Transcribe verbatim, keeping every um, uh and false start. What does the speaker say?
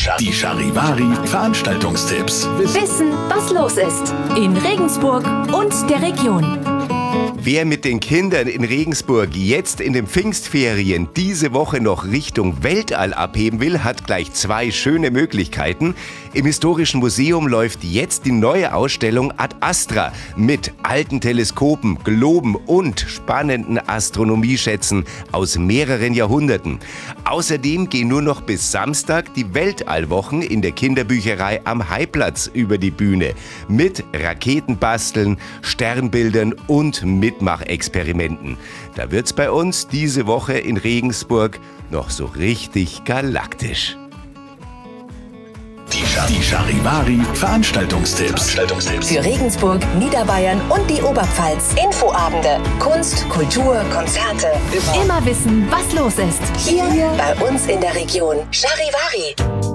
Die Charivari Veranstaltungstipps. Wissen, was los ist in Regensburg und der Region. Wer mit den Kindern in Regensburg jetzt in den Pfingstferien diese Woche noch Richtung Weltall abheben will, hat gleich zwei schöne Möglichkeiten. Im Historischen Museum läuft jetzt die neue Ausstellung Ad Astra mit alten Teleskopen, Globen und spannenden Astronomieschätzen aus mehreren Jahrhunderten. Außerdem gehen nur noch bis Samstag die Weltallwochen in der Kinderbücherei am Haiplatz über die Bühne mit Raketenbasteln, Sternbildern und Mitmachexperimenten. Da wird's bei uns diese Woche in Regensburg noch so richtig galaktisch. Die Charivari Veranstaltungstipps. Für Regensburg, Niederbayern und die Oberpfalz. Infoabende, Kunst, Kultur, Konzerte. Immer wissen, was los ist. Hier bei uns in der Region. Charivari.